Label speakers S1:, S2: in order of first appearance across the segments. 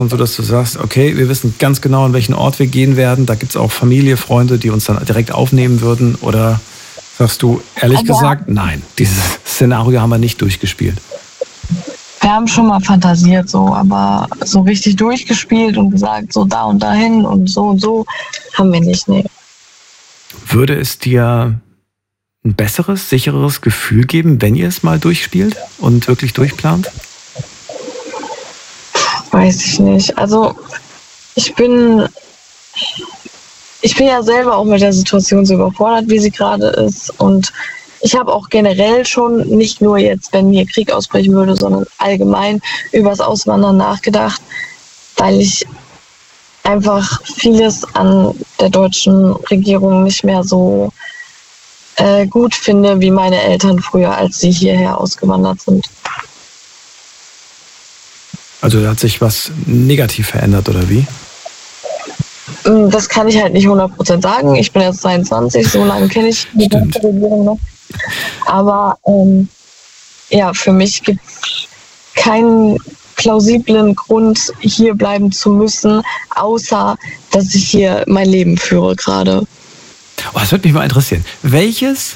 S1: und so, dass du sagst, okay, wir wissen ganz genau, an welchen Ort wir gehen werden. Da gibt es auch Familie, Freunde, die uns dann direkt aufnehmen würden. Oder sagst du ehrlich gesagt, nein, dieses Szenario haben wir nicht durchgespielt?
S2: Wir haben schon mal fantasiert, so, aber so richtig durchgespielt und gesagt, so da und dahin und so haben wir nicht, nee.
S1: Würde es dir ein besseres, sichereres Gefühl geben, wenn ihr es mal durchspielt und wirklich durchplant?
S2: Weiß ich nicht. Also ich bin ja selber auch mit der Situation so überfordert, wie sie gerade ist. Und ich habe auch generell schon, nicht nur jetzt, wenn hier Krieg ausbrechen würde, sondern allgemein über das Auswandern nachgedacht, weil ich einfach vieles an der deutschen Regierung nicht mehr so gut finde, wie meine Eltern früher, als sie hierher ausgewandert sind.
S1: Also hat sich was negativ verändert, oder wie?
S2: Das kann ich halt nicht 100% sagen. Ich bin jetzt 22, so lange kenne ich die deutsche Regierung noch. Aber ja, für mich gibt es keinen plausiblen Grund, hier bleiben zu müssen, außer dass ich hier mein Leben führe gerade.
S1: Oh, das würde mich mal interessieren. Welches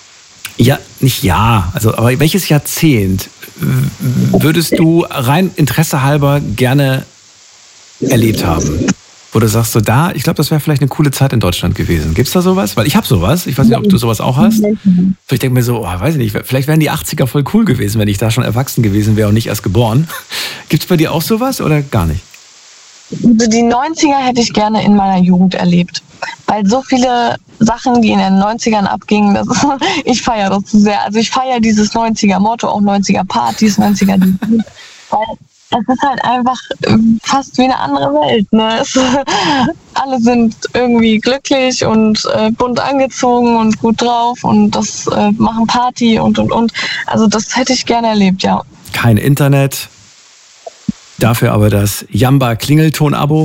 S1: Jahrzehnt würdest du rein Interesse halber gerne erlebt haben? Wo du sagst, ich glaube, das wäre vielleicht eine coole Zeit in Deutschland gewesen. Gibt es da sowas? Weil ich habe sowas. Ich weiß nicht, ob du sowas auch hast. Ich denke mir so, weiß ich nicht, vielleicht wären die 80er voll cool gewesen, wenn ich da schon erwachsen gewesen wäre und nicht erst geboren. Gibt es bei dir auch sowas oder gar nicht?
S2: Also die 90er hätte ich gerne in meiner Jugend erlebt. Weil so viele Sachen, die in den 90ern abgingen, ich feiere das zu sehr. Also ich feiere dieses 90er-Motto, auch 90er-Partys, 90er. Weil es ist halt einfach fast wie eine andere Welt. Ne? Alle sind irgendwie glücklich und bunt angezogen und gut drauf und das machen Party und. Also das hätte ich gerne erlebt, ja.
S1: Kein Internet, dafür aber das Jamba-Klingelton-Abo.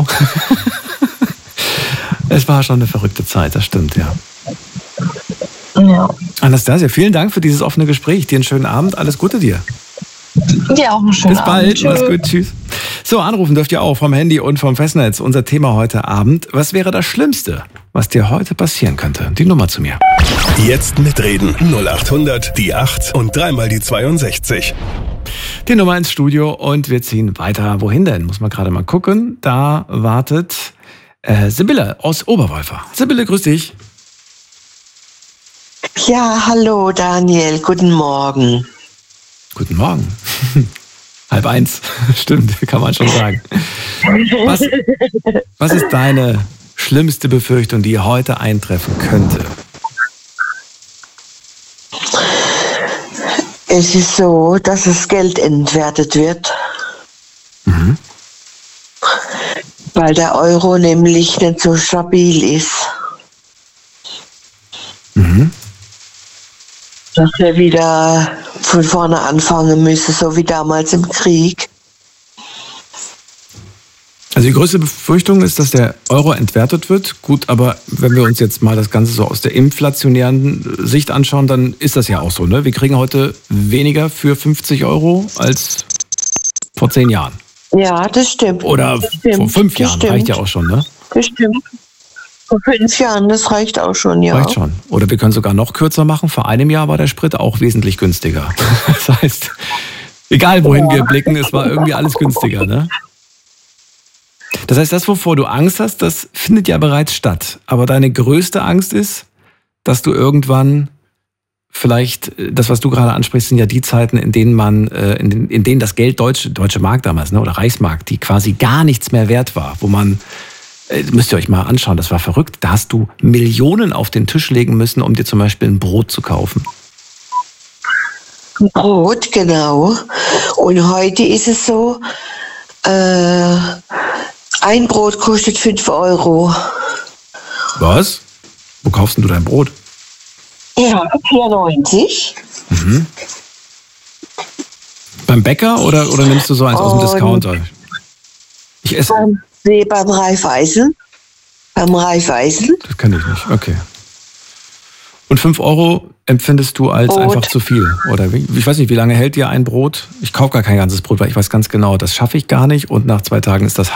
S1: Es war schon eine verrückte Zeit, das stimmt, ja.
S2: Ja.
S1: Anastasia, vielen Dank für dieses offene Gespräch. Dir einen schönen Abend, alles Gute dir.
S2: Dir auch einen schönen Abend.
S1: Bis bald, mach's gut, tschüss. So, anrufen dürft ihr auch vom Handy und vom Festnetz. Unser Thema heute Abend: Was wäre das Schlimmste, was dir heute passieren könnte? Die Nummer zu mir.
S3: Jetzt mitreden. 0800 die 8 und dreimal die 62.
S1: Die Nummer ins Studio und wir ziehen weiter. Wohin denn? Muss man gerade mal gucken. Da wartet Sibylle aus Oberwolfer. Sibylle, grüß dich.
S4: Ja, hallo Daniel, guten Morgen.
S1: Guten Morgen. 12:30, stimmt, kann man schon sagen. Was ist deine schlimmste Befürchtung, die heute eintreffen könnte?
S4: Es ist so, dass das Geld entwertet wird.
S1: Mhm.
S4: Weil der Euro nämlich nicht so stabil ist.
S1: Mhm.
S4: Dass wir wieder von vorne anfangen müssen, so wie damals im Krieg.
S1: Also die größte Befürchtung ist, dass der Euro entwertet wird. Gut, aber wenn wir uns jetzt mal das Ganze so aus der inflationären Sicht anschauen, dann ist das ja auch so, ne? Wir kriegen heute weniger für 50 Euro als vor 10 Jahren.
S4: Ja, das stimmt.
S1: Oder
S4: das stimmt.
S1: vor 5 Jahren, reicht ja auch schon, ne?
S4: Das stimmt. Vor 5 Jahren, das reicht auch schon, ja.
S1: Reicht schon. Oder wir können sogar noch kürzer machen. Vor einem Jahr war der Sprit auch wesentlich günstiger. Das heißt, egal wohin wir blicken, es war irgendwie alles günstiger, ne? Das heißt, das, wovor du Angst hast, das findet ja bereits statt. Aber deine größte Angst ist, dass du irgendwann vielleicht, das, was du gerade ansprichst, sind ja die Zeiten, in denen man, in denen das Geld, deutsche Mark damals, ne, oder Reichsmark, die quasi gar nichts mehr wert war, wo man, müsst ihr euch mal anschauen, das war verrückt, da hast du Millionen auf den Tisch legen müssen, um dir zum Beispiel ein Brot zu kaufen.
S4: Brot, genau. Und heute ist es so, ein Brot kostet 5 Euro.
S1: Was? Wo kaufst denn du dein Brot?
S4: Ja, 4,90.
S1: Mhm. Beim Bäcker oder nimmst du so eins aus dem Discounter? Ich esse.
S4: Beim Raiffeisen. Beim Raiffeisen.
S1: Das kann ich nicht, okay. Und 5 Euro empfindest du als einfach zu viel? Oder ich weiß nicht, wie lange hält dir ein Brot? Ich kaufe gar kein ganzes Brot, weil ich weiß ganz genau, das schaffe ich gar nicht und nach 2 Tagen ist das